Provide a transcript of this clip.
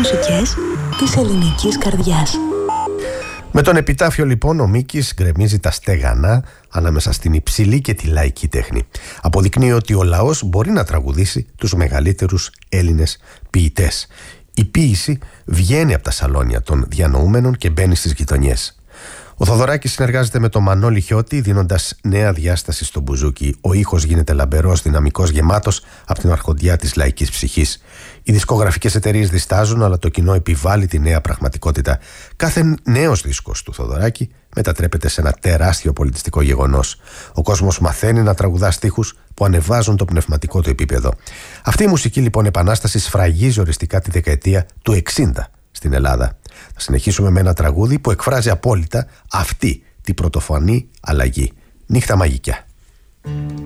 μουσικές της ελληνικής καρδιάς. Με τον επιτάφιο λοιπόν ο Μίκης γκρεμίζει τα στέγανα ανάμεσα στην υψηλή και τη λαϊκή τέχνη. Αποδεικνύει ότι ο λαός μπορεί να τραγουδήσει τους μεγαλύτερους Έλληνες ποιητές. Η ποίηση βγαίνει από τα σαλόνια των διανοούμενων και μπαίνει στις γειτονιές. Ο Θοδωράκης συνεργάζεται με τον Μανώλη Χιώτη, δίνοντας νέα διάσταση στο μπουζούκι. Ο ήχος γίνεται λαμπερός, δυναμικός, γεμάτος από την αρχοντιά της λαϊκής ψυχής. Οι δισκογραφικές εταιρείες διστάζουν, αλλά το κοινό επιβάλλει τη νέα πραγματικότητα. Κάθε νέος δίσκος του Θοδωράκη μετατρέπεται σε ένα τεράστιο πολιτιστικό γεγονός. Ο κόσμος μαθαίνει να τραγουδά στίχους που ανεβάζουν το πνευματικό του επίπεδο. Αυτή η μουσική λοιπόν επανάσταση σφραγίζει οριστικά τη δεκαετία του 60 στην Ελλάδα. Θα συνεχίσουμε με ένα τραγούδι που εκφράζει απόλυτα αυτή την πρωτοφανή αλλαγή. Νύχτα μαγικιά.